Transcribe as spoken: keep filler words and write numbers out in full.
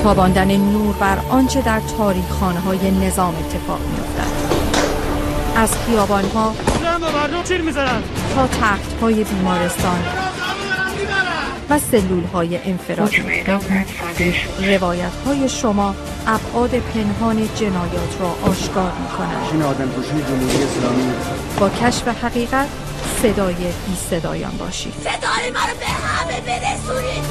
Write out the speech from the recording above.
تاباندن نور بر آنچه در تاریخ‌خانه‌های نظام اتفاق می‌افتد. از خیابان‌ها تا تخت‌های بیمارستان و سلول‌های انفرادی، روایت‌های شما ابعاد پنهان جنایات را آشکار می‌کنند. با کشف حقیقت صدای بی صدایان باشید. صدای منو به همه برسونید.